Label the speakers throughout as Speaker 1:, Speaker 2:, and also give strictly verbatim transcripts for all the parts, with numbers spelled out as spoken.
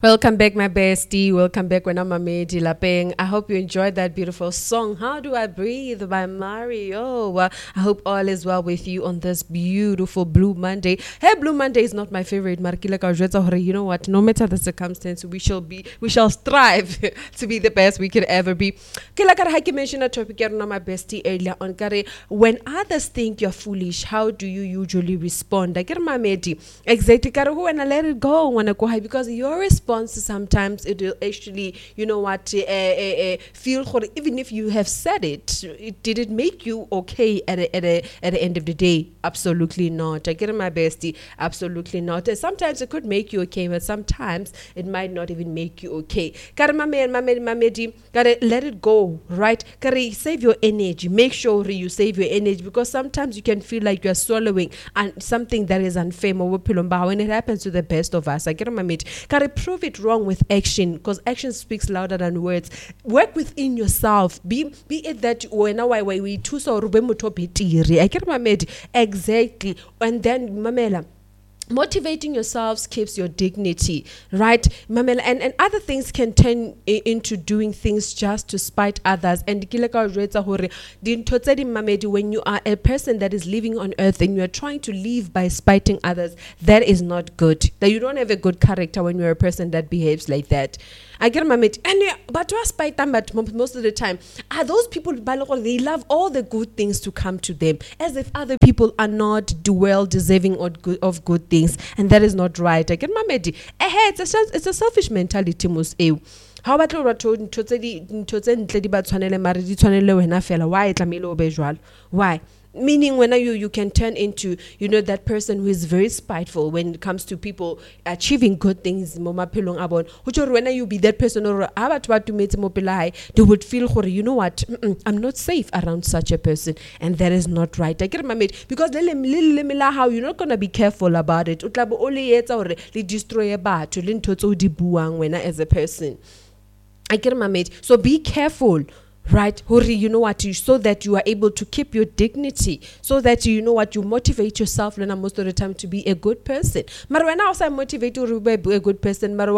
Speaker 1: Welcome back, my bestie. Welcome back, when I'm Mamedi Lapeng. I hope you enjoyed that beautiful song, How Do I Breathe by Mario. Uh, I hope all is well with you on this beautiful Blue Monday. Hey, Blue Monday is not my favorite. You know what? No matter the circumstance, we shall be, we shall strive to be the best we can ever be. Like I mentioned a topic, my bestie, earlier on. When others think you're foolish, how do you usually respond? I get my medi. Exactly. When I let it go, when I go high, because your response sometimes it will actually, you know what, uh, uh, uh, feel even if you have said it, it did it make you okay at a, at a, at the end of the day? Absolutely not. I get my bestie, absolutely not. And sometimes it could make you okay, but sometimes it might not even make you okay. Gotta gotta let it go, right? Gotta save your energy. Make sure you save your energy, because sometimes you can feel like you're swallowing and something that is unfair when it happens to the best of us. I get my mate. Gotta prove it wrong with action, because action speaks louder than words. Work within yourself. Be be it that when I we too so I get my mate. Exactly. And then mamela, motivating yourselves keeps your dignity, right? Mamela, and, and other things can turn I- into doing things just to spite others. And when you are a person that is living on earth and you are trying to live by spiting others, that is not good. That you don't have a good character when you're a person that behaves like that. I get my mate, and but to spite them, but most of the time, are those people, they love all the good things to come to them, as if other people are not well deserving of good, of good things, and that is not right. I get my mate. It's a, it's a selfish mentality, most ew. How about why? Meaning when you you can turn into, you know, that person who is very spiteful when it comes to people achieving good things. When you be that person, or they would feel, you know what, I'm not safe around such a person, and that is not right. I get my mate, because how you're not gonna be careful about it. Destroy as a person. I get my mate. So be careful. Right, Hori, you know what, you, so that you are able to keep your dignity, so that you know what, you motivate yourself most of the time to be a good person. But when I also motivate you to be a good person, because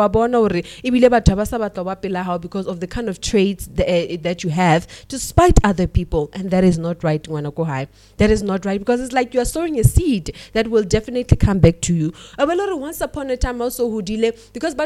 Speaker 1: of the kind of traits that, uh, that you have to spite other people, and that is not right. That is not right, because it's like you are sowing a seed that will definitely come back to you. Once upon a time also who delay, because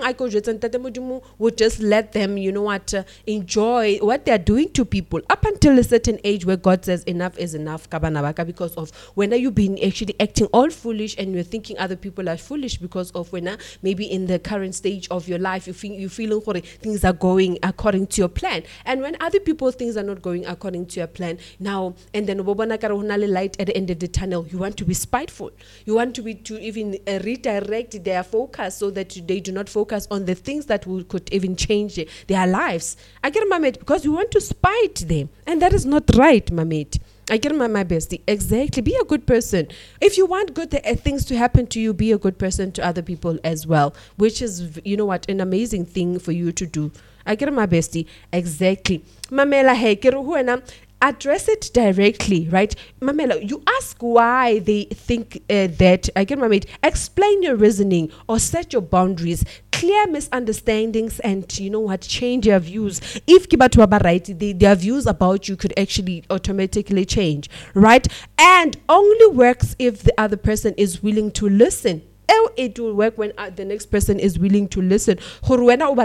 Speaker 1: would just let them, you know what, uh, enjoy what they are doing to people up until a certain age where God says enough is enough, because of when are you been actually acting all foolish, and you're thinking other people are foolish because of when uh, maybe in the current stage of your life you feel you feeling things are going according to your plan, and when other people things are not going according to your plan now, and then light at the end of the tunnel, you want to be spiteful, you want to be to even uh, redirect their focus so that they do not focus on the things that will, could even change their lives. I get my mate, because you want to spite them, and that is not right, my mate. I get my, my bestie. Exactly. Be a good person. If you want good th- things to happen to you, be a good person to other people as well, which is, you know what, an amazing thing for you to do. I get my bestie. Exactly. Mamela, hey, address it directly, right? Mamela, you ask why they think uh, that. I get my mate. Explain your reasoning or set your boundaries. Clear misunderstandings, and you know what, change your views. If Kibatuaba right, they, their views about you could actually automatically change, right? And only works if the other person is willing to listen. It will work when uh, the next person is willing to listen. I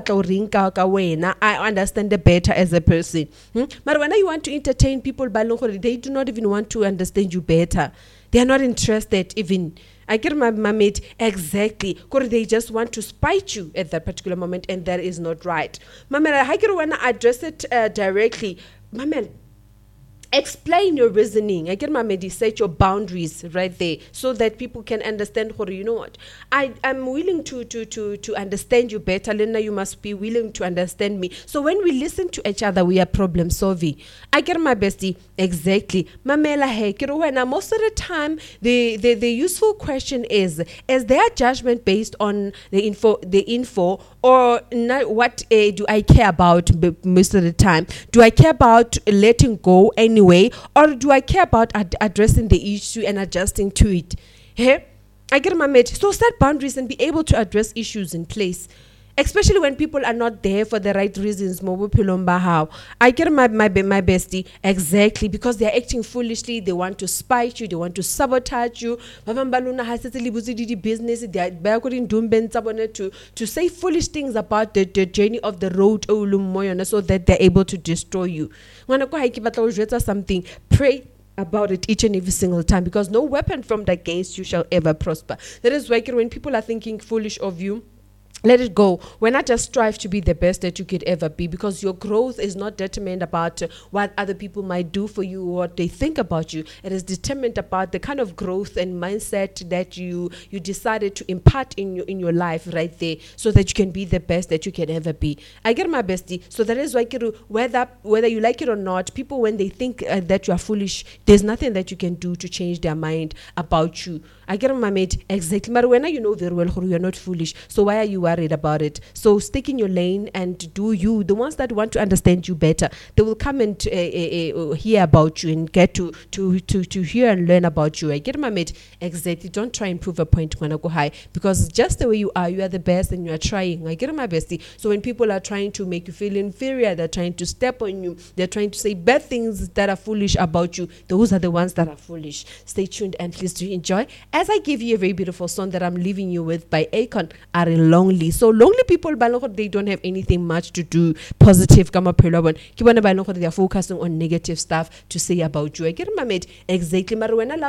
Speaker 1: understand the better as a person. Hmm? But when you want to entertain people, they do not even want to understand you better. They are not interested even. I get my, my mate. Exactly. Because they just want to spite you at that particular moment, and that is not right. Mamela, I want to address it uh, directly. Mamela, explain your reasoning. I get my medi, set your boundaries right there, so that people can understand. You know what, I am willing to to to to understand you better. Lena, you must be willing to understand me. So when we listen to each other, we are problem solving. I get my bestie. Exactly. Mamela, hey, now most of the time, the, the the useful question is: is their judgment based on the info, the info, or not, what uh, do I care about most of the time? Do I care about letting go and anyway, or do I care about ad- addressing the issue and adjusting to it? Hey, I get my mate. So set boundaries and be able to address issues in place. especially when people are not there for the right reasons. Mo bophelong ba hao. I get my my be- my bestie exactly because they're acting foolishly. They want to spite you. They want to sabotage you. Ba bang ba lona ha setse le butse di business. They are ba go dindumbeng tsa bone to to say foolish things about the, the journey of the road o leng mo yona, so that they're able to destroy you. Ngwana ko ha ke batla o jwetsa something. Pray about it each and every single time, because no weapon formed against you shall ever prosper. That is why when people are thinking foolish of you, let it go. Why not just strive to be the best that you could ever be? Because your growth is not determined about uh, what other people might do for you or what they think about you. It is determined about the kind of growth and mindset that you you decided to impart in your in your life right there, so that you can be the best that you can ever be. I get my bestie. So that is why Kiru, whether whether you like it or not, people when they think uh, that you are foolish, there's nothing that you can do to change their mind about you. I get my mate exactly. But when you know very well you are not foolish, so why are you worried about it? So stick in your lane and do you. The ones that want to understand you better, they will come and uh, uh, uh, hear about you and get to, to to to hear and learn about you. I get my mate exactly. Don't try and prove a point when I go high, because just the way you are, you are the best and you are trying. I get my bestie. So when people are trying to make you feel inferior, they're trying to step on you, they're trying to say bad things that are foolish about you, those are the ones that are foolish. Stay tuned and please do enjoy as I give you a very beautiful song that I'm leaving you with by Akon, Are Lonely. So lonely people, they don't have anything much to do positive. They are focusing on negative stuff to say about you. I get my mate exactly.